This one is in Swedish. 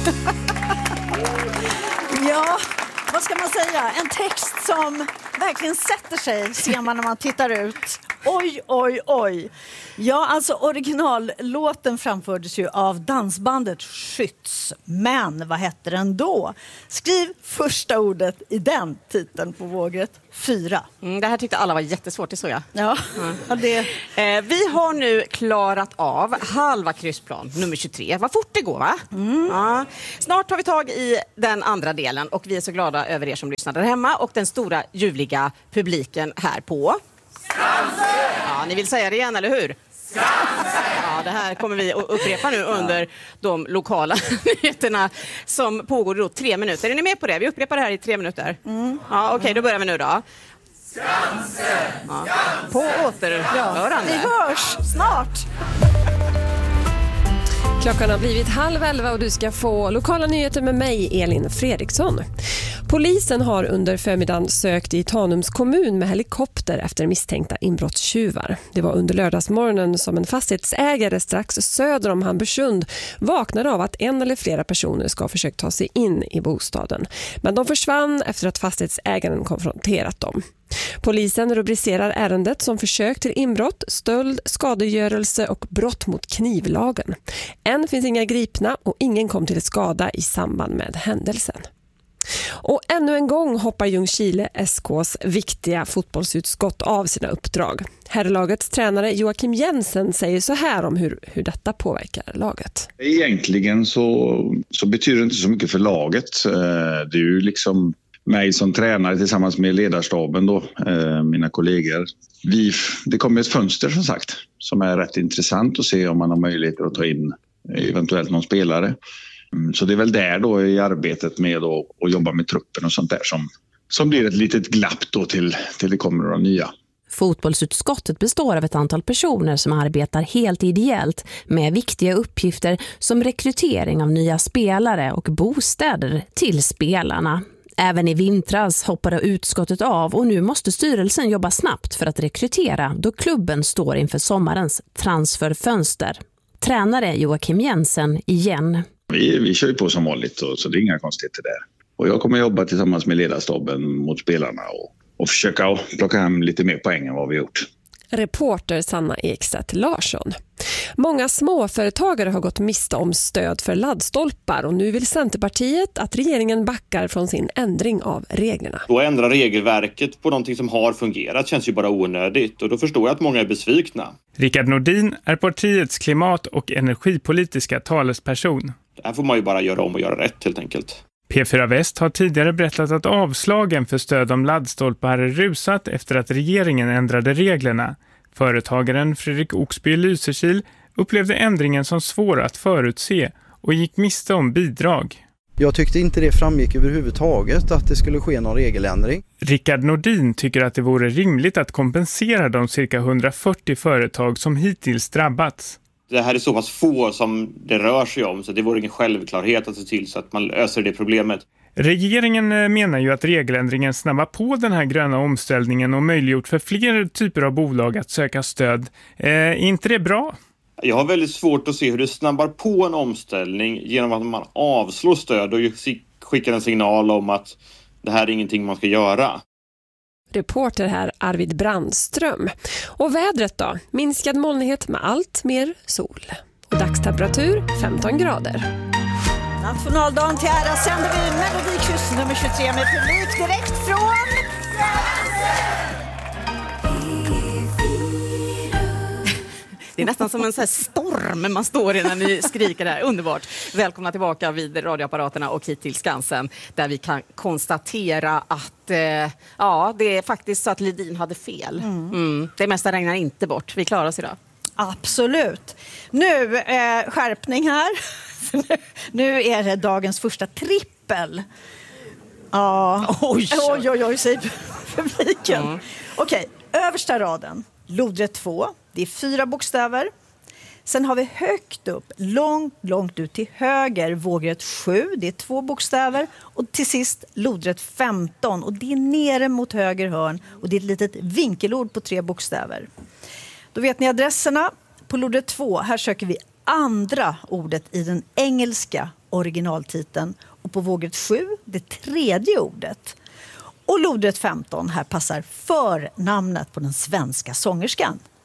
Ja, vad ska man säga? En text som verkligen sätter sig, ser man när man tittar ut. Oj, oj, oj. Ja, alltså originallåten framfördes ju av dansbandet Skytts. Men vad hette den då? Skriv första ordet i den titeln på vågrätt 4. Det här tyckte alla var jättesvårt, det så jag. Ja, det... Vi har nu klarat av halva kryssplan, nummer 23. Vad fort det går, va? Ja. Snart tar vi tag i den andra delen och vi är så glada över er som lyssnar där hemma och den stora ljuvliga publiken här på... Skansen! Ja, ni vill säga det igen, eller hur? Skansen! Ja, det här kommer vi att upprepa nu under de lokala nyheterna som pågår då 3 minuter. Är ni med på det? Vi upprepar det här i 3 minuter. Ja, okej, då börjar vi nu då. Skansen! Ja. På återhörande. Vi hörs snart! Klockan har blivit 10:30 och du ska få lokala nyheter med mig, Elin Fredriksson. Polisen har under förmiddagen sökt i Tanums kommun med helikopter efter misstänkta inbrottstjuvar. Det var under lördagsmorgonen som en fastighetsägare strax söder om Hamburgsund vaknade av att en eller flera personer ska ha försökt ta sig in i bostaden. Men de försvann efter att fastighetsägaren konfronterat dem. Polisen rubricerar ärendet som försök till inbrott, stöld, skadegörelse och brott mot knivlagen. Än finns inga gripna och ingen kom till skada i samband med händelsen. Och ännu en gång hoppar Ljungskile SKs viktiga fotbollsutskott av sina uppdrag. Herrlagets tränare Joakim Jensen säger så här om hur detta påverkar laget. Egentligen så betyder det inte så mycket för laget. Det är ju liksom mig som tränare tillsammans med ledarstaben då, mina kollegor. Det kommer ett fönster som sagt som är rätt intressant att se om man har möjlighet att ta in eventuellt någon spelare. Så det är väl där då i arbetet med att jobba med truppen och sånt där som blir ett litet glapp då till det kommer några nya. Fotbollsutskottet består av ett antal personer som arbetar helt ideellt med viktiga uppgifter som rekrytering av nya spelare och bostäder till spelarna. Även i vintras hoppade utskottet av och nu måste styrelsen jobba snabbt för att rekrytera då klubben står inför sommarens transferfönster. Tränare Joakim Jensen igen. Vi kör ju på som vanligt så det är inga konstigheter där. Och jag kommer jobba tillsammans med ledarstaben mot spelarna och försöka plocka hem lite mer poäng än vad vi gjort. Reporter Sanna Ekstedt Larsson. Många småföretagare har gått miste om stöd för laddstolpar och nu vill Centerpartiet att regeringen backar från sin ändring av reglerna. Då ändra regelverket på någonting som har fungerat känns ju bara onödigt och då förstår jag att många är besvikna. Rickard Nordin är partiets klimat- och energipolitiska talesperson. Det här får man ju bara göra om och göra rätt helt enkelt. P4 Väst har tidigare berättat att avslagen för stöd om laddstolpar rusat efter att regeringen ändrade reglerna. Företagaren Fredrik Oxby Lysekil upplevde ändringen som svår att förutse och gick miste om bidrag. Jag tyckte inte det framgick överhuvudtaget att det skulle ske någon regeländring. Rickard Nordin tycker att det vore rimligt att kompensera de cirka 140 företag som hittills drabbats. Det här är så pass få som det rör sig om så det vore ingen självklarhet att se till så att man löser det problemet. Regeringen menar ju att regeländringen snabbar på den här gröna omställningen och möjliggjort för fler typer av bolag att söka stöd. Är inte det bra? Jag har väldigt svårt att se hur det snabbar på en omställning genom att man avslår stöd och skickar en signal om att det här är ingenting man ska göra. Reporter här Arvid Brandström. Och vädret då? Minskad molnighet med allt mer sol. Och dagstemperatur 15 grader. Nationaldagen till ära sänder vi Melodikryss nummer 23 med publik direkt från... Det är nästan som en så här storm man står i när ni skriker där. Underbart. Välkomna tillbaka vid radioapparaterna och hit till Skansen där vi kan konstatera att det är faktiskt så att Lidin hade fel. Det mesta regnar inte bort. Vi klarar oss idag. Absolut. Nu skärpning här. Nu är det dagens första trippel. Ja. Oj, säger publiken. Okej, översta raden. Lodrätt 2. Det är 4 bokstäver. Sen har vi högt upp, långt ut till höger, vågrätt 7. Det är 2 bokstäver. Och till sist lodrätt 15. Och det är nere mot höger hörn. Och det är ett litet vinkelord på 3 bokstäver. Då vet ni adresserna. På lodrätt 2, här söker vi andra ordet i den engelska originaltiteln. Och på vågrätt 7, det tredje ordet. Och lodrätt 15, här passar förnamnet på den svenska sångerskan.